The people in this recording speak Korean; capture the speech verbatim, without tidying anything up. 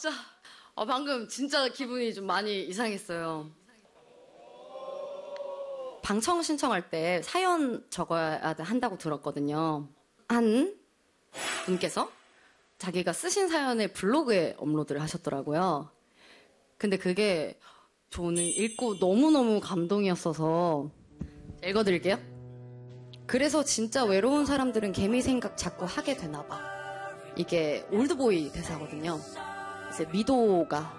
진짜. 아, 방금 진짜 기분이 좀 많이 이상했어요. 방청 신청할 때 사연 적어야 한다고 들었거든요. 한 분께서 자기가 쓰신 사연을 블로그에 업로드를 하셨더라고요. 근데 그게 저는 읽고 너무너무 감동이었어서 읽어드릴게요. 그래서 진짜 외로운 사람들은 개미 생각 자꾸 하게 되나 봐. 이게 올드보이 대사거든요. 이제 미도가